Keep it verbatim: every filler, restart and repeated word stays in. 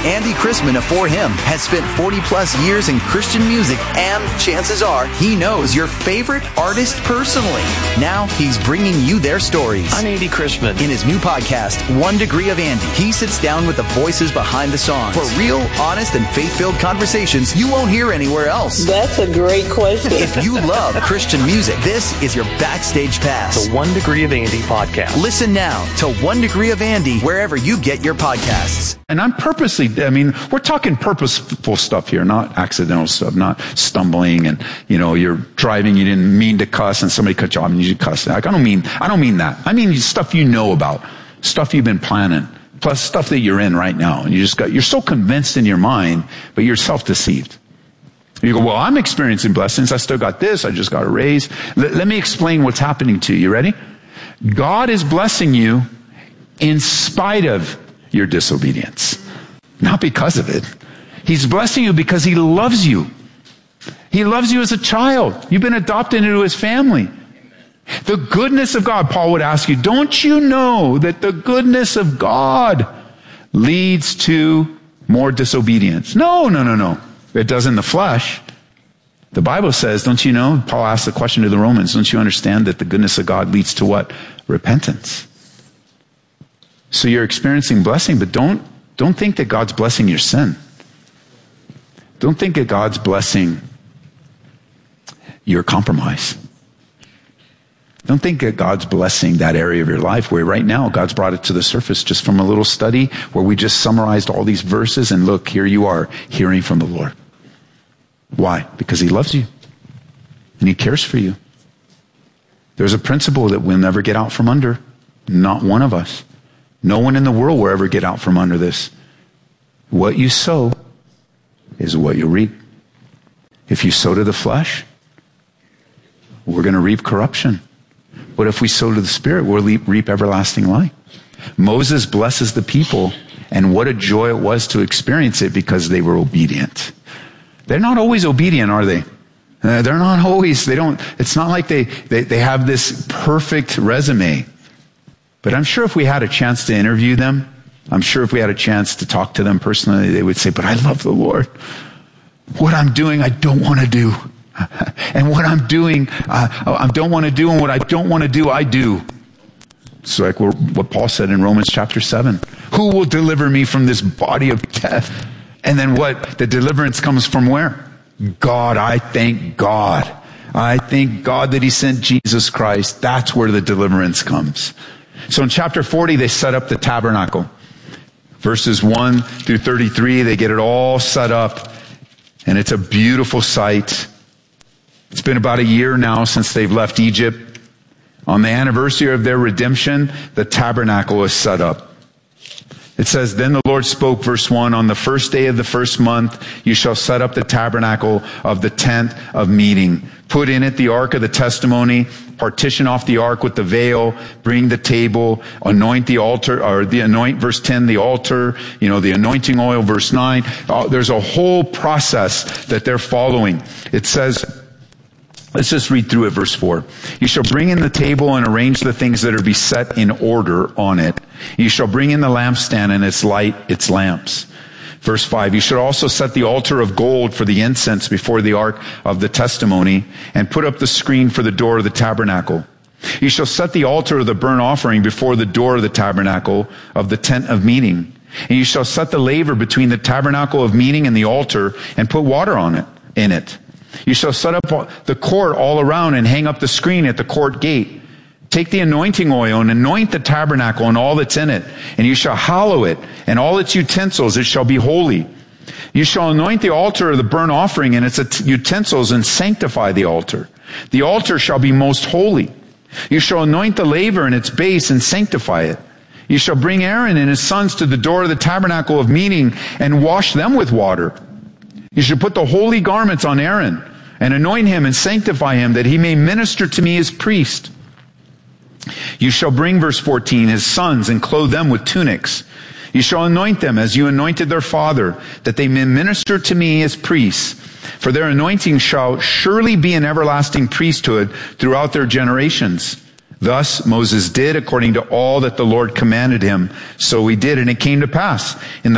Andy Chrisman of For Him has spent forty plus years in Christian music, and chances are he knows your favorite artist personally. Now he's bringing you their stories. I'm Andy Chrisman. In his new podcast, One Degree of Andy, he sits down with the voices behind the songs for real, honest, and faith-filled conversations you won't hear anywhere else. That's a great question. If you love Christian music, this is your backstage pass. The One Degree of Andy podcast. Listen now to One Degree of Andy wherever you get your podcasts. And I'm purposely, I mean, we're talking purposeful stuff here, not accidental stuff, not stumbling and, you know, you're driving, you didn't mean to cuss and somebody cut you off and you cuss. Like, I don't mean, I don't mean that. I mean stuff you know about, stuff you've been planning, plus stuff that you're in right now. And you just got, you're so convinced in your mind, but you're self-deceived. You go, well, I'm experiencing blessings. I still got this. I just got a raise. Let, let me explain what's happening to you. You ready? God is blessing you in spite of your disobedience. Not because of it. He's blessing you because He loves you. He loves you as a child. You've been adopted into His family. The goodness of God, Paul would ask you, don't you know that the goodness of God leads to more disobedience? No, no, no, no. It does in the flesh. The Bible says, don't you know, Paul asked the question to the Romans, don't you understand that the goodness of God leads to what? Repentance. So you're experiencing blessing, but don't, don't think that God's blessing your sin. Don't think that God's blessing your compromise. Don't think that God's blessing that area of your life where right now God's brought it to the surface just from a little study where we just summarized all these verses and look, here you are hearing from the Lord. Why? Because He loves you and He cares for you. There's a principle that we'll never get out from under. Not one of us. No one in the world will ever get out from under this. What you sow is what you reap. If you sow to the flesh, we're going to reap corruption. But if we sow to the Spirit, we'll reap everlasting life. Moses blesses the people, and what a joy it was to experience it because they were obedient. They're not always obedient, are they? Uh, they're not always, they don't, it's not like they, they, they have this perfect resume. But I'm sure if we had a chance to interview them, I'm sure if we had a chance to talk to them personally, they would say, but I love the Lord. What I'm doing, I don't want to do. And what I'm doing, uh, I don't want to do, and what I don't want to do, I do. It's like what Paul said in Romans chapter seven. Who will deliver me from this body of death? And then what? The deliverance comes from where? God. I thank God. I thank God that He sent Jesus Christ. That's where the deliverance comes. So in chapter forty, they set up the tabernacle. Verses one through thirty-three, they get it all set up. And it's a beautiful sight. It's been about a year now since they've left Egypt. On the anniversary of their redemption, the tabernacle is set up. It says, then the Lord spoke, verse one, on the first day of the first month, you shall set up the tabernacle of the tent of meeting. Put in it the ark of the testimony, partition off the ark with the veil, bring the table, anoint the altar, or the anoint, verse ten, the altar, you know, the anointing oil, verse nine. Uh, there's a whole process that they're following. It says, let's just read through it, verse four. You shall bring in the table and arrange the things that are to be set in order on it. You shall bring in the lampstand and its light, its lamps. Verse five, you should also set the altar of gold for the incense before the ark of the testimony and put up the screen for the door of the tabernacle. You shall set the altar of the burnt offering before the door of the tabernacle of the tent of meeting. And you shall set the laver between the tabernacle of meeting and the altar and put water on it, in it. You shall set up the court all around and hang up the screen at the court gate. Take the anointing oil and anoint the tabernacle and all that's in it, and you shall hallow it and all its utensils. It shall be holy. You shall anoint the altar of the burnt offering and its utensils and sanctify the altar. The altar shall be most holy. You shall anoint the laver and its base and sanctify it. You shall bring Aaron and his sons to the door of the tabernacle of meeting and wash them with water. You shall put the holy garments on Aaron and anoint him and sanctify him that he may minister to me as priest. You shall bring, verse fourteen, his sons and clothe them with tunics. You shall anoint them as you anointed their father, that they may minister to me as priests. For their anointing shall surely be an everlasting priesthood throughout their generations. Thus Moses did according to all that the Lord commanded him. So he did, and it came to pass in the